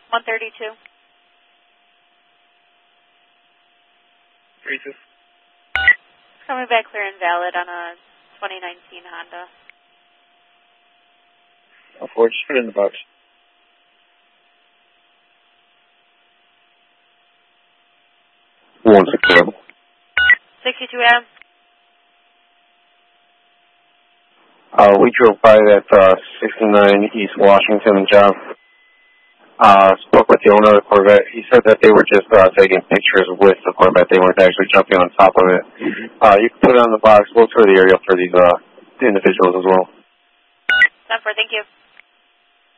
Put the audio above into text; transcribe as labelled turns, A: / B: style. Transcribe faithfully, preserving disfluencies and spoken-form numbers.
A: one thirty-two.
B: three two.
A: Coming back clear and valid on a twenty nineteen Honda.
B: Oh, four, just put it in the box. one six zero.
A: sixty-two A M.
B: Uh, we drove by that uh, sixty-nine East Washington job. Uh, spoke with the owner of the Corvette. He said that they were just uh, taking pictures with the Corvette. They weren't actually jumping on top of it. Mm-hmm. Uh, you can put it on the box. We'll tour the area for these uh, individuals as well.
A: ten four, thank you.